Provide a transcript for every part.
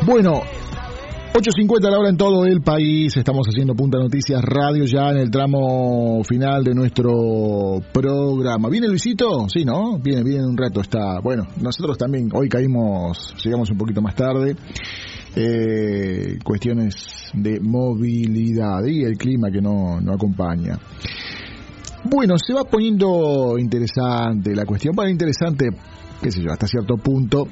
Bueno, 8:50 la hora en todo el país. Estamos haciendo Punta Noticias Radio ya en el tramo final de nuestro programa. ¿Viene Luisito? Sí, ¿no? Viene un rato. Está. Bueno, nosotros también hoy llegamos un poquito más tarde. Cuestiones de movilidad y el clima que no acompaña. Bueno, se va poniendo interesante la cuestión. Bueno, interesante, qué sé yo, hasta cierto punto.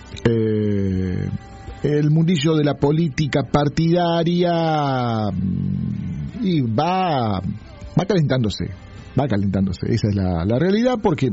El mundillo de la política partidaria y va calentándose, esa es la realidad, porque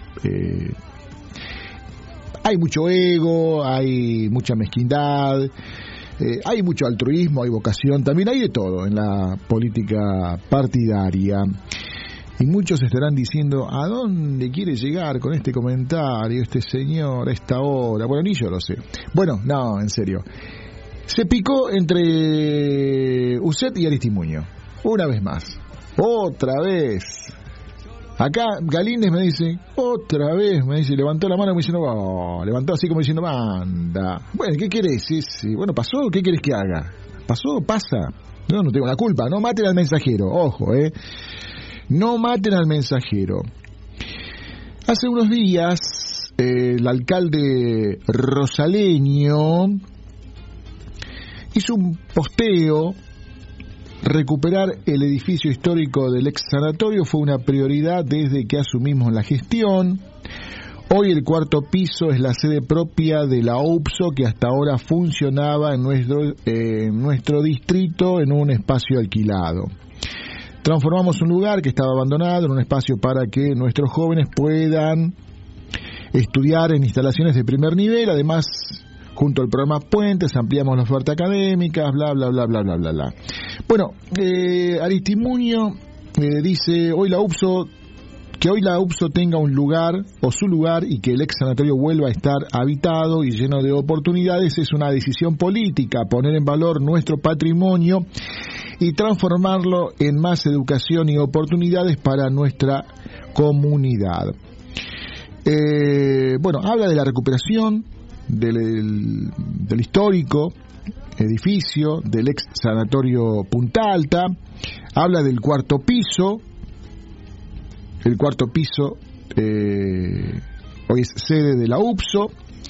hay mucho ego, hay mucha mezquindad, hay mucho altruismo, hay vocación, también hay de todo en la política partidaria. Y muchos estarán diciendo, ¿a dónde quiere llegar con este comentario este señor a esta hora? Bueno, ni yo lo sé. Bueno, no, en serio. Se picó entre Uset y Aristimuño. Una vez más. Otra vez. Acá Galíndez me dice, otra vez, me dice, levantó la mano como diciendo, levantó así como diciendo, manda. Bueno, ¿qué querés? Bueno, pasó, ¿qué querés que haga? Pasó, pasa. Yo no tengo la culpa, no maten al mensajero, ojo, no maten al mensajero. Hace unos días, el alcalde rosaleño hizo un posteo. Recuperar el edificio histórico del ex sanatorio fue una prioridad desde que asumimos la gestión. Hoy el cuarto piso es la sede propia de la UPSO, que hasta ahora funcionaba en nuestro distrito en un espacio alquilado. Transformamos un lugar que estaba abandonado en un espacio para que nuestros jóvenes puedan estudiar en instalaciones de primer nivel. Además, junto al programa Puentes, ampliamos la oferta académica, bla, bla, bla, bla, bla, bla, bla. Bueno, Aristimuño dice, que hoy la UPSO tenga un lugar o su lugar y que el ex sanatorio vuelva a estar habitado y lleno de oportunidades es una decisión política, poner en valor nuestro patrimonio y transformarlo en más educación y oportunidades para nuestra comunidad. Bueno, habla de la recuperación del histórico edificio del ex sanatorio Punta Alta, habla del cuarto piso. El cuarto piso hoy es sede de la UPSO.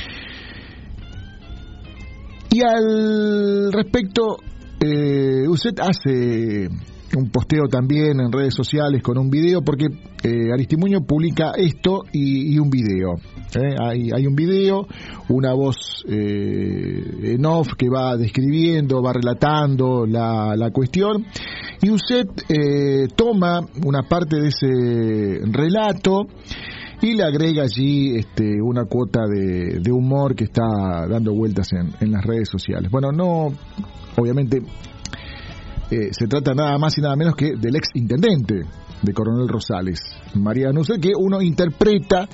Y al respecto, Uset hace un posteo también en redes sociales con un video, porque Aristimuño publica esto y un video. Hay un video, una voz en off que va describiendo, va relatando la cuestión, y Uset toma una parte de ese relato y le agrega allí una cuota de humor que está dando vueltas en las redes sociales. Bueno, no, obviamente se trata nada más y nada menos que del ex intendente de Coronel Rosales, Mariano Uset, que uno interpreta,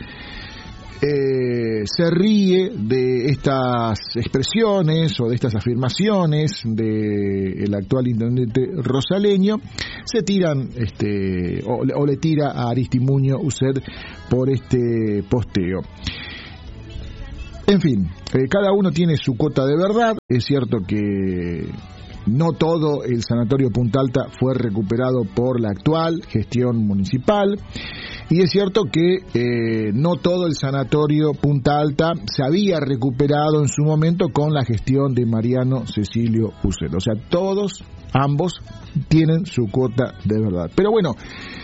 se ríe de estas expresiones o de estas afirmaciones del actual intendente rosaleño. Se tiran o le tira a Aristimuño Uset por este posteo. En fin, cada uno tiene su cuota de verdad. Es cierto que no todo el sanatorio Punta Alta fue recuperado por la actual gestión municipal, y es cierto que no todo el sanatorio Punta Alta se había recuperado en su momento con la gestión de Mariano Cecilio Uset. O sea, ambos tienen su cuota de verdad. Pero bueno,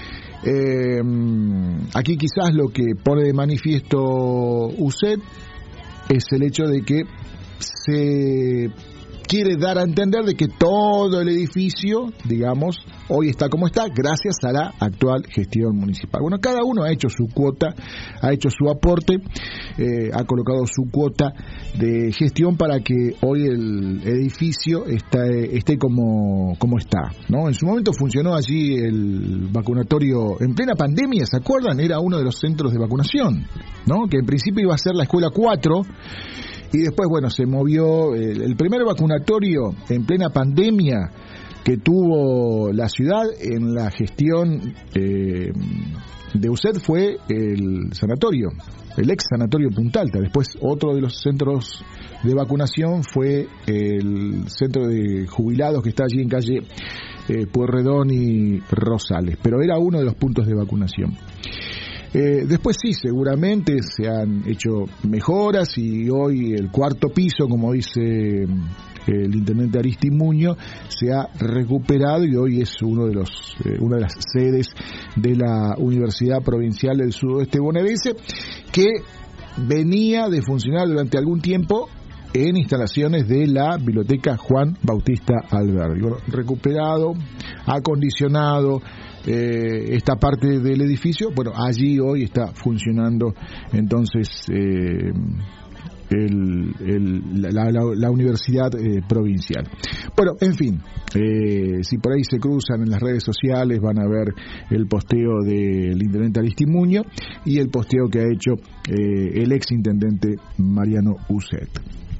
aquí quizás lo que pone de manifiesto Uset es el hecho de que se quiere dar a entender de que todo el edificio, digamos, hoy está como está gracias a la actual gestión municipal. Bueno, cada uno ha hecho su cuota, ha hecho su aporte, ha colocado su cuota de gestión para que hoy el edificio esté como está, ¿no? En su momento funcionó allí el vacunatorio en plena pandemia, ¿se acuerdan? Era uno de los centros de vacunación, ¿no? Que en principio iba a ser la escuela 4, y después, bueno, se movió. El primer vacunatorio en plena pandemia que tuvo la ciudad en la gestión de Uset fue el sanatorio, el ex sanatorio Punta Alta. Después otro de los centros de vacunación fue el centro de jubilados que está allí en calle Pueyrredón y Rosales, pero era uno de los puntos de vacunación. Después sí, seguramente se han hecho mejoras y hoy el cuarto piso, como dice el intendente Aristimuño, se ha recuperado y hoy es una de las sedes de la Universidad Provincial del Sudoeste Bonaerense, que venía de funcionar durante algún tiempo en instalaciones de la Biblioteca Juan Bautista Alberdi. Bueno, recuperado, acondicionado esta parte del edificio, bueno, allí hoy está funcionando entonces la universidad provincial. Bueno, en fin, si por ahí se cruzan en las redes sociales van a ver el posteo del intendente Aristimuño y el posteo que ha hecho el ex intendente Mariano Uset.